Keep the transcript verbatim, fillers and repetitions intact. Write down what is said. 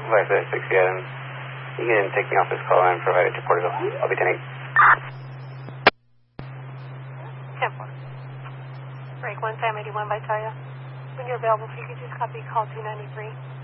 five six items. You can take me off this call and provide it to Porterville. I'll be ten eight. ten four. Break one Sam eighty-one by Taya. When you're available, if you could just copy call two ninety-three.